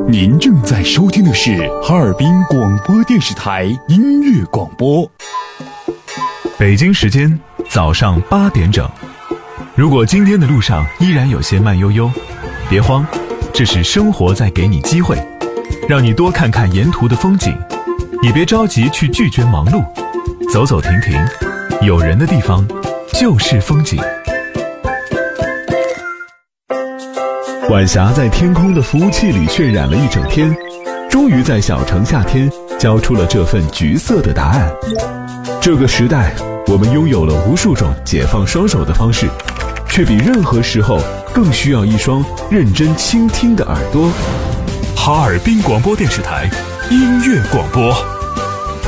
您正在收听的是哈尔滨广播电视台音乐广播。 北京时间早上8点整。如果今天的路上依然有些慢悠悠，别慌，这是生活在给你机会，让你多看看沿途的风景，也别着急去拒绝忙碌，走走停停，有人的地方就是风景。晚霞在天空的服务器里渲染了一整天，终于在小城夏天交出了这份橘色的答案。这个时代，我们拥有了无数种解放双手的方式，却比任何时候更需要一双认真倾听的耳朵。 哈尔滨广播电视台音乐广播。